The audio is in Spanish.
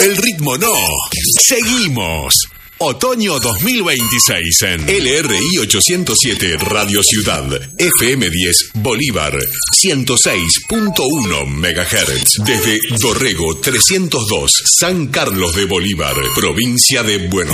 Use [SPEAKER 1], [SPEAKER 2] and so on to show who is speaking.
[SPEAKER 1] El ritmo no. Seguimos. Otoño 2026 en LRI 807 Radio Ciudad, FM 10 Bolívar, 106.1 MHz. Desde Dorrego 302, San Carlos de Bolívar, provincia de Buenos